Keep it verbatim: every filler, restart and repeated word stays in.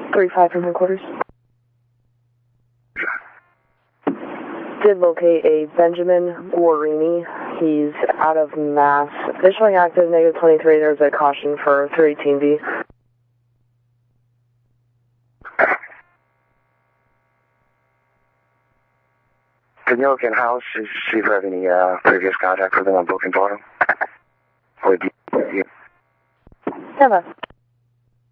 three five from headquarters. Did locate a Benjamin Guarini. He's out of Mass. They're showing active negative twenty-three. There's a caution for three eighteen B. Can you look in house to see if you have any uh, previous contact with them on booking for them? Or do you? Never.